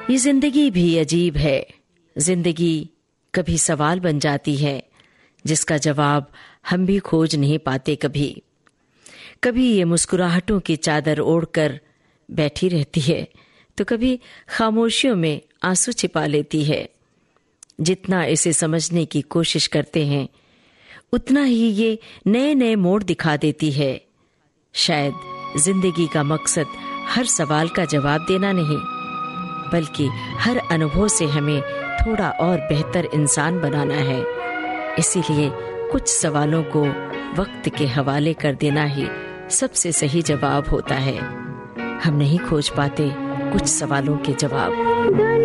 ये जिंदगी भी अजीब है। जिंदगी कभी सवाल बन जाती है जिसका जवाब हम भी खोज नहीं पाते। कभी कभी ये मुस्कुराहटों की चादर ओढ़कर बैठी रहती है तो कभी खामोशियों में आंसू छिपा लेती है। जितना इसे समझने की कोशिश करते हैं उतना ही ये नए नए मोड़ दिखा देती है। शायद जिंदगी का मकसद हर सवाल का जवाब देना नहीं, बल्कि हर अनुभव से हमें थोड़ा और बेहतर इंसान बनाना है। इसीलिए कुछ सवालों को वक्त के हवाले कर देना ही सबसे सही जवाब होता है। हम नहीं खोज पाते कुछ सवालों के जवाब।